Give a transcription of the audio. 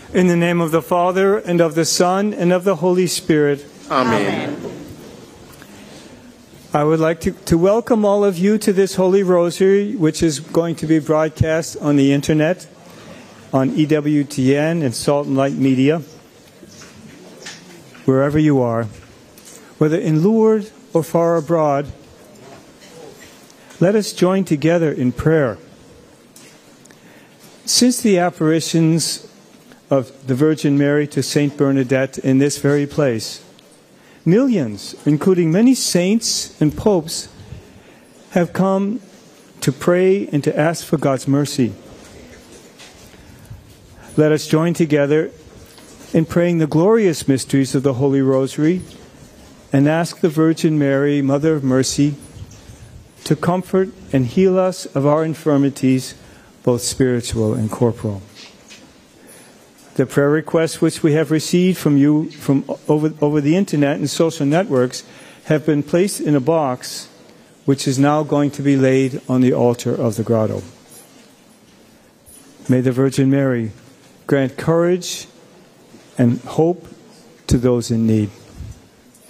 In the name of the Father, and of the Son, and of the Holy Spirit. Amen. I would like to welcome all of you to this Holy Rosary, which is going to be broadcast on the internet, on EWTN and Salt and Light Media, wherever you are, whether in Lourdes or far abroad. Let us join together in prayer. Since the apparitions of the Virgin Mary to Saint Bernadette in this very place, millions, including many saints and popes, have come to pray and to ask for God's mercy. Let us join together in praying the glorious mysteries of the Holy Rosary and ask the Virgin Mary, Mother of Mercy, to comfort and heal us of our infirmities, both spiritual and corporal. The prayer requests which we have received from you from over the internet and social networks have been placed in a box which is now going to be laid on the altar of the grotto. May the Virgin Mary grant courage and hope to those in need.